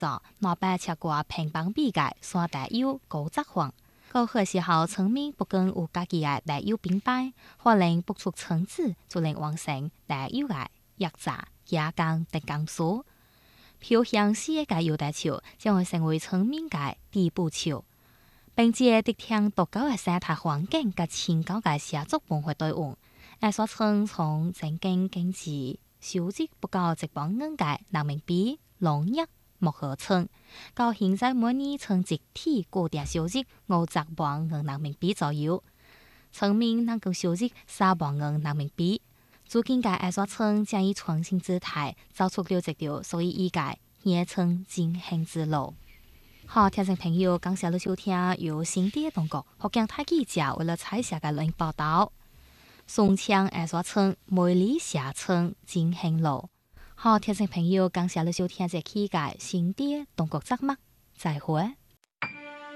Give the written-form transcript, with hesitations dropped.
老板吃过平板比界，山大有高质化。高考时候，村民不仅有家己的大有品牌，可能不出村子就能完成大有的压榨、加工等工作。飘向世界优大树将会成为村民的第一步树，并且得听独高的生态环境和清高的社族文化对应。爱沙村从正经经济收入不到1万元的人民币农业木河村，到现在每年村集体固定收入50万元人民币左右，村民能够收入3万元人民币。最近嘅爱沙村将以创新姿态走出了一条属于伊嘅野村进行之路。好，听众朋友，感谢你收听由新店当局福建台记者为了采写嘅录音报道。松江爱沙村美丽社村进行路。好，听众朋友，感谢你收听这期嘅新店当局节目，再会。